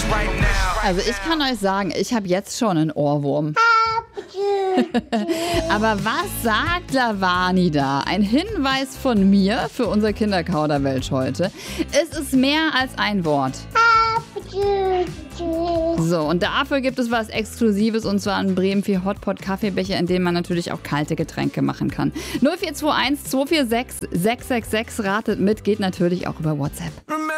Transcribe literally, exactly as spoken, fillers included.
Also ich kann euch sagen, ich habe jetzt schon einen Ohrwurm. Aber was sagt Lavani da? Ein Hinweis von mir für unser Kinderkauderwelsch heute. Es ist mehr als ein Wort. So, und dafür gibt es was Exklusives, und zwar einen Bremen vier Hotpot Kaffeebecher, in dem man natürlich auch kalte Getränke machen kann. null vier zwei eins zwei vier sechs sechs sechs sechs, ratet mit, geht natürlich auch über WhatsApp.